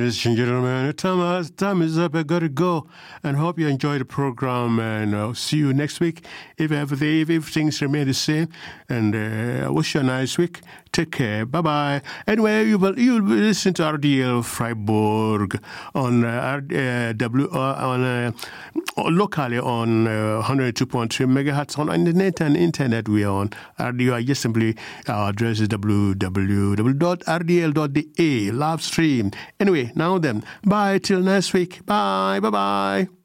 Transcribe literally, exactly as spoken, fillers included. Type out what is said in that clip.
ladies and gentlemen, time, time is up. I gotta go, and hope you enjoy the program. And I'll see you next week if everything, if things remain the same. And uh, I wish you a nice week. Take care. Bye bye. Anyway, you will you will listen to R D L Freiburg on uh, uh, W uh, on uh, locally on uh, one hundred two point three megahertz on internet and internet. We are on R D L. Just simply our address is w w w dot r d l dot d a. Live stream. Anyway, now then, bye till next week. Bye, bye, bye.